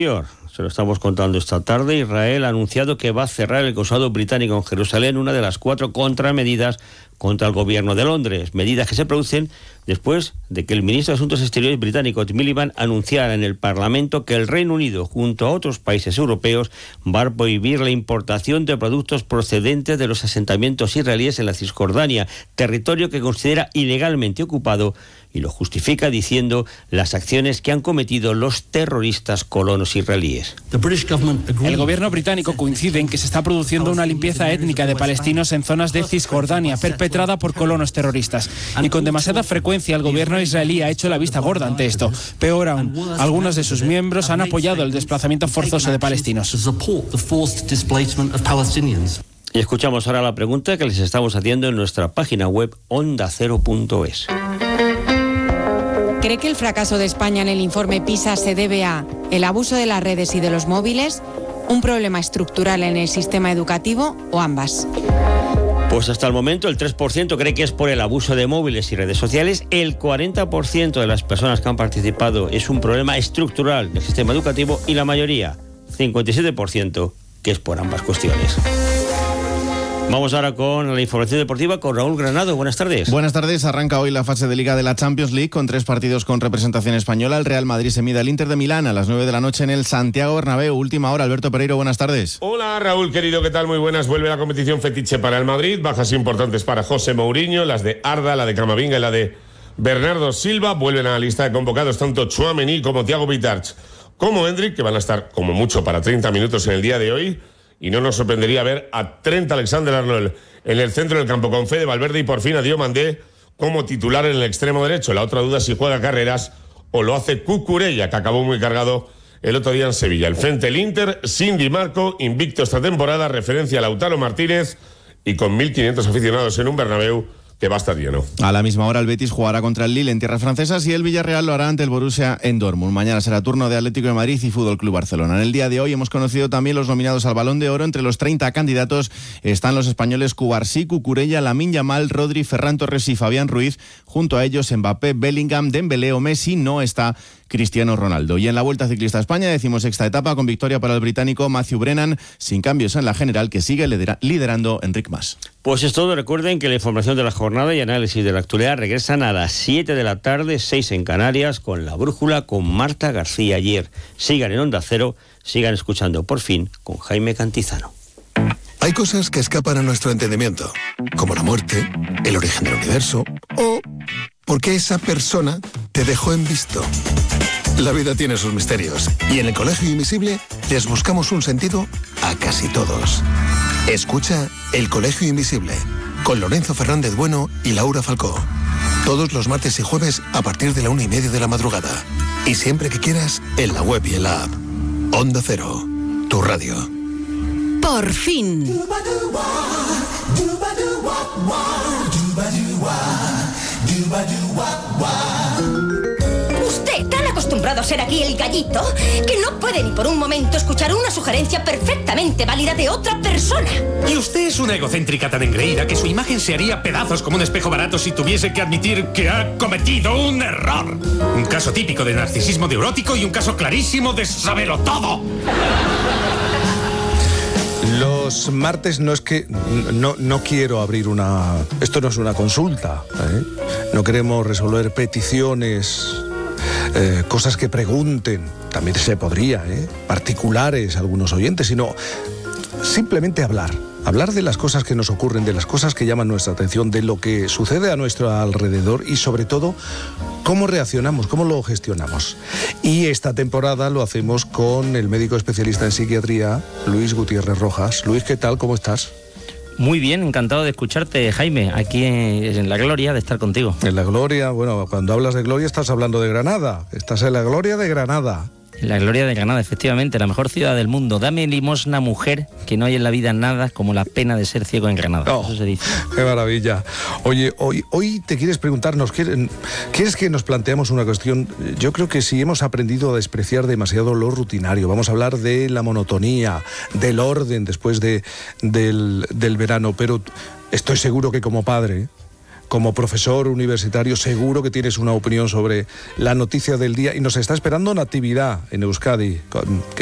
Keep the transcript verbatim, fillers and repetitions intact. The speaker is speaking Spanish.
Se lo estamos contando esta tarde. Israel ha anunciado que va a cerrar el consulado británico en Jerusalén, una de las cuatro contramedidas contra el gobierno de Londres. Medidas que se producen después de que el ministro de Asuntos Exteriores británico, Tim Miliband, anunciara en el Parlamento que el Reino Unido, junto a otros países europeos, va a prohibir la importación de productos procedentes de los asentamientos israelíes en la Cisjordania, territorio que considera ilegalmente ocupado, y lo justifica diciendo las acciones que han cometido los terroristas colonos israelíes. El gobierno británico coincide en que se está produciendo una limpieza étnica de palestinos en zonas de Cisjordania, perpetrada por colonos terroristas. Y con demasiada frecuencia el gobierno israelí ha hecho la vista gorda ante esto. Peor aún, algunos de sus miembros han apoyado el desplazamiento forzoso de palestinos. Y escuchamos ahora la pregunta que les estamos haciendo en nuestra página web onda cero punto es. ¿Cree que el fracaso de España en el informe PISA se debe a el abuso de las redes y de los móviles, un problema estructural en el sistema educativo o ambas? Pues hasta el momento el tres por ciento cree que es por el abuso de móviles y redes sociales, el cuarenta por ciento de las personas que han participado es un problema estructural del sistema educativo y la mayoría, cincuenta y siete por ciento, que es por ambas cuestiones. Vamos ahora con la información deportiva con Raúl Granado. Buenas tardes. Buenas tardes. Arranca hoy la fase de Liga de la Champions League con tres partidos con representación española. El Real Madrid se mide al Inter de Milán a las nueve de la noche en el Santiago Bernabéu. Última hora. Alberto Pereiro, buenas tardes. Hola Raúl, querido, ¿qué tal? Muy buenas. Vuelve la competición fetiche para el Madrid. Bajas importantes para José Mourinho, las de Arda, la de Camavinga y la de Bernardo Silva. Vuelven a la lista de convocados tanto Tchouaméni como Thiago Vitarch como Endrick, que van a estar como mucho para treinta minutos en el día de hoy. Y no nos sorprendería ver a Trent Alexander-Arnold en el centro del campo con Fede Valverde y por fin a Diomandé como titular en el extremo derecho. La otra duda es si juega Carreras o lo hace Cucurella, que acabó muy cargado el otro día en Sevilla. El frente el Inter, sin Di Marco, invicto esta temporada, referencia a Lautaro Martínez y con mil quinientos aficionados en un Bernabéu que va a estar lleno. A la misma hora el Betis jugará contra el Lille en tierras francesas y el Villarreal lo hará ante el Borussia en Dortmund. Mañana será turno de Atlético de Madrid y Fútbol Club Barcelona. En el día de hoy hemos conocido también los nominados al Balón de Oro. Entre los treinta candidatos están los españoles Cubarsí, Cucurella, Lamine Yamal, Rodri, Ferran Torres y Fabián Ruiz. Junto a ellos Mbappé, Bellingham, Dembélé o Messi. No está Cristiano Ronaldo. Y en la Vuelta Ciclista a España, decimosexta etapa con victoria para el británico Matthew Brennan, sin cambios en la general, que sigue liderando Enric Mas. Pues es todo. Recuerden que la información de la jornada y análisis de la actualidad regresan a las siete de la tarde, seis en Canarias, con La Brújula, con Marta García Ayer. Sigan en Onda Cero, sigan escuchando Por Fin con Jaime Cantizano. Hay cosas que escapan a nuestro entendimiento, como la muerte, el origen del universo o por qué esa persona te dejó en visto. La vida tiene sus misterios y en el Colegio Invisible les buscamos un sentido a casi todos. Escucha El Colegio Invisible con Lorenzo Fernández Bueno y Laura Falcó. Todos los martes y jueves a partir de la una y media de la madrugada. Y siempre que quieras, en la web y en la app. Onda Cero, tu radio. Por fin. Usted, tan acostumbrado a ser aquí el gallito, que no puede ni por un momento escuchar una sugerencia perfectamente válida de otra persona. Y usted es una egocéntrica tan engreída que su imagen se haría pedazos como un espejo barato si tuviese que admitir que ha cometido un error. Un caso típico de narcisismo neurótico y un caso clarísimo de saberlo todo. Los martes no es que... No, no quiero abrir una... Esto no es una consulta, ¿eh? No queremos resolver peticiones, eh, cosas que pregunten, también se podría, ¿eh? Particulares algunos oyentes, sino simplemente hablar. Hablar de las cosas que nos ocurren, de las cosas que llaman nuestra atención, de lo que sucede a nuestro alrededor y sobre todo cómo reaccionamos, cómo lo gestionamos. Y esta temporada lo hacemos con el médico especialista en psiquiatría, Luis Gutiérrez Rojas. Luis, ¿qué tal? ¿Cómo estás? Muy bien, encantado de escucharte, Jaime, aquí en la gloria de estar contigo. En la gloria, bueno, cuando hablas de gloria estás hablando de Granada, estás en la gloria de Granada. La gloria de Granada, efectivamente, la mejor ciudad del mundo. Dame limosna, mujer, que no hay en la vida nada como la pena de ser ciego en Granada. Oh, eso se dice. ¡Qué maravilla! Oye, hoy, hoy te quieres preguntarnos, ¿quieres, ¿quieres que nos planteemos una cuestión? Yo creo que si hemos aprendido a despreciar demasiado lo rutinario, vamos a hablar de la monotonía, del orden después de, del, del verano, pero estoy seguro que como padre como profesor universitario seguro que tienes una opinión sobre la noticia del día y nos está esperando Natividad en Euskadi.